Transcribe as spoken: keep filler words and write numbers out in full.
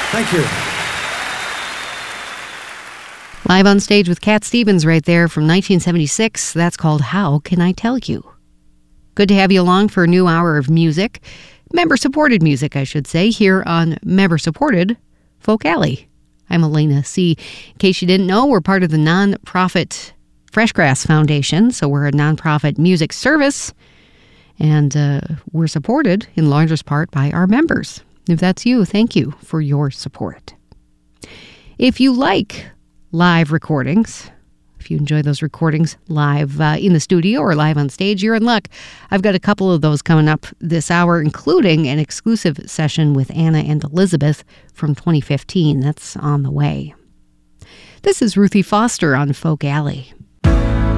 Thank you. Live on stage with Cat Stevens right there from nineteen seventy-six. That's called How Can I Tell You? Good to have you along for a new hour of music. Member-supported music, I should say, here on Member-Supported Folk Alley. I'm Elena C. In case you didn't know, we're part of the nonprofit Freshgrass Foundation, so we're a nonprofit music service, and uh, we're supported in largest part by our members. If that's you, thank you for your support. If you like live recordings, if you enjoy those recordings live uh, in the studio or live on stage, you're in luck. I've got a couple of those coming up this hour, including an exclusive session with Anna and Elizabeth from twenty fifteen. That's on the way. This is Ruthie Foster on Folk Alley.